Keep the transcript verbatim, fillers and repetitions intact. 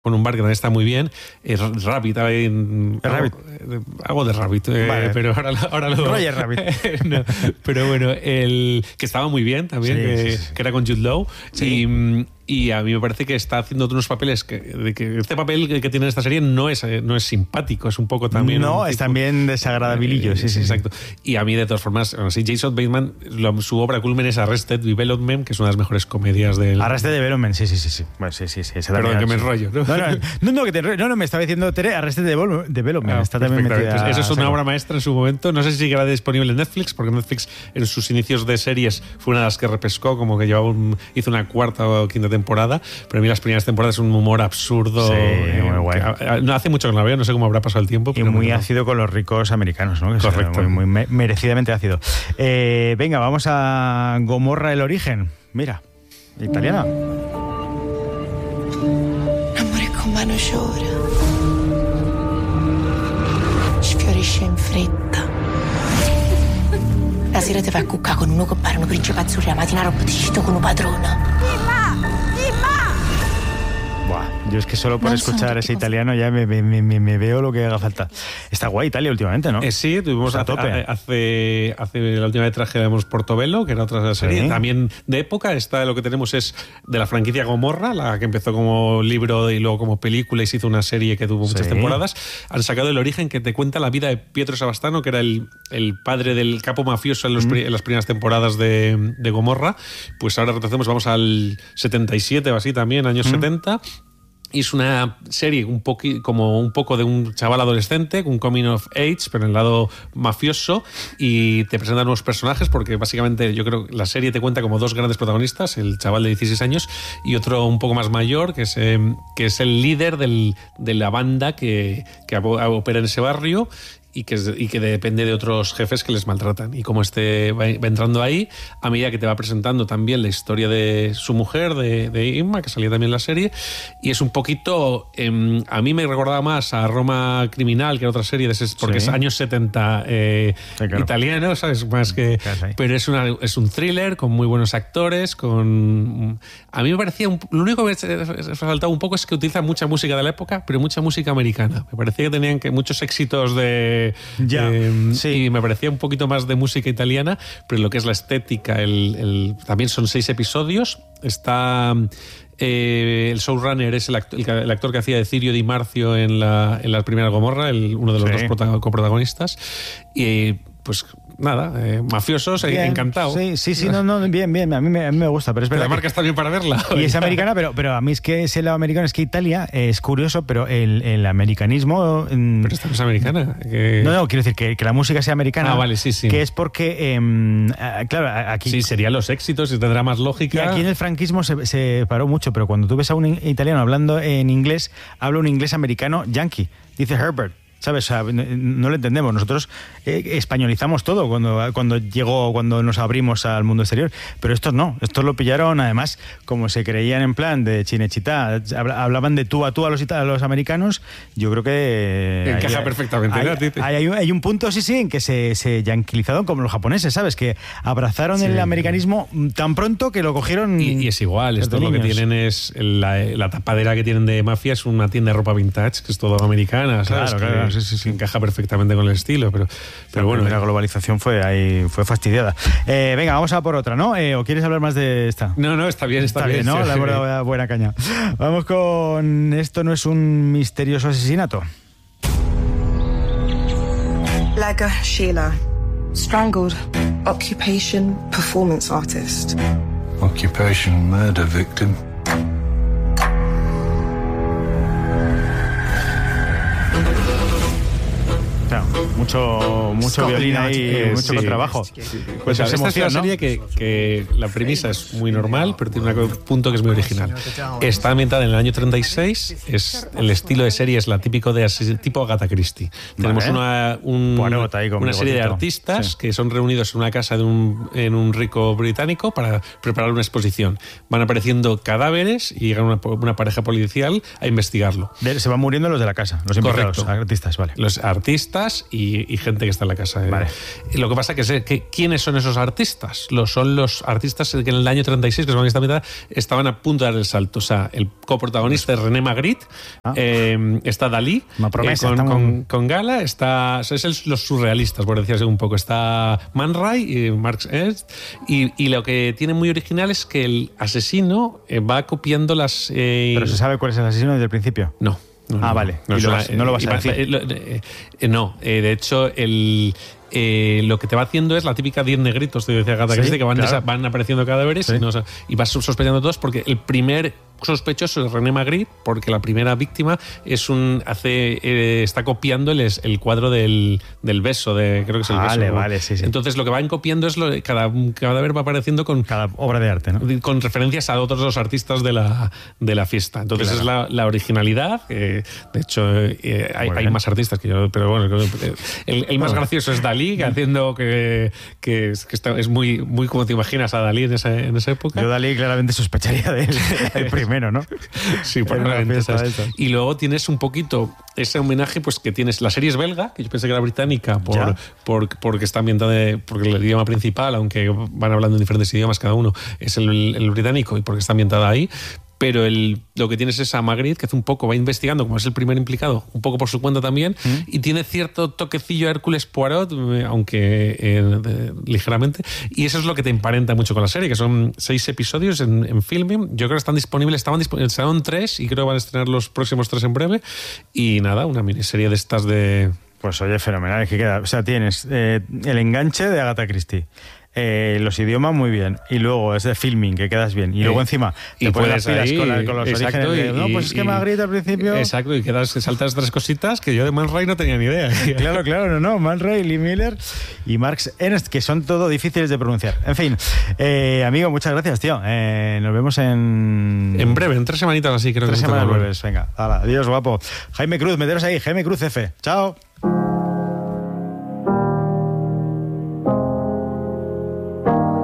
con un bar que también está muy bien. Eh, Rabbit, eh, Rabbit. Algo, algo de Rabbit, eh, vale. pero ahora, ahora lo... Roger Rabbit. no, pero bueno, el que estaba muy bien también, Sí, que, sí, sí. que era con Jude Law. Sí. Y, y a mí me parece que está haciendo unos papeles que, de que este papel que tiene en esta serie no es, no es simpático, es un poco también... No, un es tipo, también desagradabilillo, sí, sí, exacto. sí. Y a mí, de todas formas, bueno, sí, Jason Bateman, lo, su obra culmen es Arrested Development, que es una de las mejores comedias del... Arrested Development, sí, sí, sí, sí. Bueno, sí, sí, sí. Perdón, que me enrollo, ¿no? No, no, no, no, que te enrollo. No, no, me estaba diciendo Tere, Arrested Development. Ah, está también metida. Pues eso es una saco. obra maestra en su momento. No sé si seguirá disponible en Netflix, porque Netflix en sus inicios de series fue una de las que repescó, como que llevaba un, hizo una cuarta o quinta temporada, pero a mí las primeras temporadas es un humor absurdo. Sí, eh, muy guay. que, a, no hace mucho que no la veo, no sé cómo habrá pasado el tiempo. Y Pero muy bueno, ácido con los ricos americanos, ¿no? Que correcto. Es muy, muy merecidamente ácido. Eh, venga, vamos a Gomorra, el origen. Mira, italiana. Amore con mano llora, sfiorisce in fretta. La sera te vai a cuccare con uno che pare un principe azzurro, la mattina roba ti cito con un padrona. Buah, yo es que solo por No, escuchar no, ese no. italiano ya me, me, me, me veo lo que haga falta. Está guay Italia últimamente, ¿no? Eh, sí, tuvimos Está a hace, tope. hace, hace la última vez trajimos Portobello, que era otra serie Sí. también de época. Esta lo que tenemos es de la franquicia Gomorra, la que empezó como libro y luego como película y se hizo una serie que tuvo muchas Sí. temporadas. Han sacado El origen, que te cuenta la vida de Pietro Savastano, que era el, el padre del capo mafioso en, los, Mm. en las primeras temporadas de, de Gomorra. Pues ahora retrocedemos, vamos al setenta y siete o así también, años Mm. setenta. Y es una serie un poco, como un poco de un chaval adolescente, un coming of age, pero en el lado mafioso, y te presentan nuevos personajes porque básicamente yo creo que la serie te cuenta como dos grandes protagonistas, el chaval de dieciséis años y otro un poco más mayor, que es, eh, que es el líder del, de la banda que, que opera en ese barrio y que, y que depende de otros jefes que les maltratan. Y como este va, va entrando ahí, a medida que te va presentando también la historia de su mujer, de, de Inma, que salía también en la serie, y es un poquito... Eh, a mí me recordaba más a Roma Criminal, que era otra serie, de ese, porque Sí. es años setenta eh, Sí, claro. italiano, ¿sabes? Más que... Claro, sí. Pero es, una, es un thriller con muy buenos actores, con... A mí me parecía... Un, lo único que me faltaba un poco es que utiliza mucha música de la época, pero mucha música americana. Me parecía que tenían que muchos éxitos de... Ya, eh, sí. Y me parecía un poquito más de música italiana, pero lo que es la estética, el, el, también son seis episodios. Está... Eh, el showrunner es el actor, el actor que hacía de Cirio Di Marcio en la, en la primera Gomorra, el, uno de los Sí. dos prota- coprotagonistas. Y pues nada, eh, mafiosos, Bien, encantado. Sí, sí, sí, no, no, bien, bien, a mí me, a mí me gusta, pero es Pero verdad la que- marca está bien para verla. y es americana, pero, pero a mí es que ese lado americano, es que Italia eh, es curioso, pero el, el americanismo... mm, Pero esta no es americana. que- no, no, quiero decir que, que la música sea americana. Ah, vale, sí, sí. Que es porque, eh, ah, claro, aquí... Sí, serían los éxitos y tendrá más Y lógica. aquí en el franquismo se, se paró mucho, pero cuando tú ves a un italiano hablando en inglés, habla un inglés americano yankee, dice Herbert. ¿Sabes? O sea, no, no lo entendemos. Nosotros eh, españolizamos todo cuando, cuando llegó, cuando nos abrimos al mundo exterior. Pero estos no. Estos lo pillaron, además, como se creían en plan de Chinechita, hablaban de tú a tú a los, a los americanos. Yo creo que... Encaja hay, perfectamente, hay, ¿no? Tite? hay, hay, un, hay un punto, sí, sí, en que se, se yanquilizaron como los japoneses, ¿sabes? Que abrazaron Sí. el americanismo tan pronto que lo cogieron... Y, y es igual, esto desde lo que niños. tienen es la, la tapadera que tienen de mafia es una tienda de ropa vintage, que es todo americana, ¿sabes? Claro, Que- claro, sí, sí, sí. que encaja perfectamente con el estilo, pero, pero bueno, la globalización fue ahí, fue fastidiada. Eh, venga, vamos a por otra, ¿no? Eh, ¿O quieres hablar más de esta? no, no, está bien, está, Está bien, ¿no? sí. La hemos dado buena caña. Vamos con... Esto no es un misterioso asesinato. Laga Sheila. Strangled. Occupation, performance artist. Occupation murder victim. Claro, mucho, mucho violín ahí, Eh, mucho sí. contrabajo. Pues Pues esta es es una emoción, ¿no? serie que, que la premisa es muy normal, pero tiene un punto que es muy original. Está ambientada en el año treinta y seis, es, el estilo de serie es la típico de ases- tipo Agatha Christie. Tenemos Vale. una, un- Poirot ahí con una serie de bigotito. artistas Sí. que son reunidos en una casa de un, en un rico británico para preparar una exposición. Van apareciendo cadáveres y llega una, una pareja policial a investigarlo. De- se van muriendo los de la casa, los invitados, Correcto. artistas, vale. Los artistas y y, y gente que está en la casa. Vale. Y lo que pasa que es que ¿quiénes son esos artistas? Los, son los artistas que en el año treinta y seis, que son esta mitad, estaban a punto de dar el salto. O sea, el coprotagonista es René Magritte, ah. eh, está Dalí, Una promesa, eh, con, estamos... con, con Gala, está, o sea, es el, los surrealistas, por decirse un poco. Está Man Ray y Marx Ernst, y, y lo que tiene muy original es que el asesino eh, va copiando las... Eh, ¿Pero se sabe cuál es el asesino desde el principio? No. No, ah, no, vale. No, y lo no, vas, no lo vas a decir. Eh, eh, no, eh, de hecho, el... Eh, lo que te va haciendo es la típica diez negritos, te decía Agatha Christie, sí, que van, claro. desa- van apareciendo cadáveres sí. y, no, y vas sospechando todos porque el primer sospechoso es René Magritte, porque la primera víctima es un hace eh, está copiando el, el cuadro del, del beso, de creo que es el vale, beso. Vale, sí, sí. Entonces lo que van copiando es lo cada cadáver va apareciendo con cada obra de arte, ¿no? Con referencias a otros dos artistas de la, de la fiesta. Entonces claro. es la, la originalidad. Eh, de hecho, eh, hay, hay más artistas que yo, pero bueno, el, el más gracioso es Dalí, que haciendo que, que, es, que está, es muy, muy como te imaginas a Dalí en esa, en esa época. Yo Dalí claramente sospecharía de él, el primero, ¿no? Sí, probablemente. Y luego tienes un poquito ese homenaje, pues que tienes. La serie es belga, que yo pensé que era británica, por, por, porque está ambientada, de, porque el idioma principal, aunque van hablando en diferentes idiomas cada uno, es el, el británico y porque está ambientada ahí. Pero el, lo que tienes es a Magritte, que hace un poco, va investigando, como es el primer implicado, un poco por su cuenta también, ¿Mm? y tiene cierto toquecillo a Hércules Poirot, aunque eh, de, ligeramente, y eso es lo que te emparenta mucho con la serie, que son seis episodios en, en Filming. Yo creo que están disponibles, estaban disponibles, estaban tres, y creo que van a estrenar los próximos tres en breve, y nada, una miniserie de estas de... Pues oye, fenomenal, es que queda, o sea, tienes eh, el enganche de Agatha Christie. Eh, los idiomas muy bien y luego es de Filming que quedas bien y eh, luego encima te y pones las pilas ahí, con, la, con los exacto, orígenes de, no, pues es que Magritte al principio exacto y quedas saltas tres cositas que yo de Man Ray no tenía ni idea. claro, claro, no, no, Man Ray, Lee Miller y Marx Ernst, que son todo difíciles de pronunciar. En fin, eh, amigo, muchas gracias, tío. Eh, nos vemos en en breve, en tres semanitas así creo tres que semanas breves, venga, hala, adiós, guapo. Jaime Cruz, meteros ahí, Jaime Cruz F, chao.